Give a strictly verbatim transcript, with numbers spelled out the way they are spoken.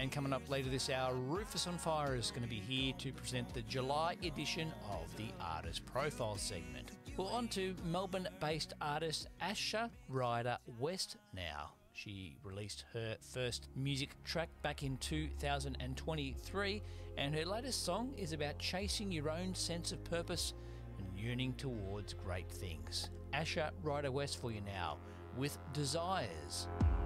And coming up later this hour, Rufus on Fire is going to be here to present the July edition of the Artist Profile segment. Well, on to Melbourne-based artist Asha Ryder West now. She released her first music track back in two thousand twenty-three, and her latest song is about chasing your own sense of purpose and yearning towards great things. Asha Ryder West for you now with Desires.